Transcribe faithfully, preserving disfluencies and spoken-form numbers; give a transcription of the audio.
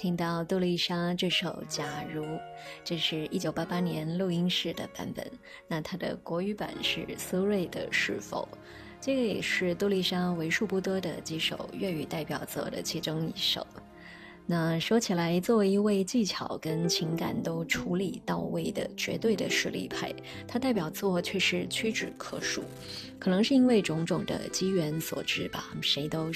听到杜丽莎这首《假如》，这是一九八八年录音室的版本，那它的国语版是苏芮的《是否》，这个也是杜丽莎为数不多的几首粤语代表作的其中一首。那说起来，作为一位技巧跟情感都处理到位的绝对的实力派，他代表作却是屈指可数，可能是因为种种的机缘所致吧，谁都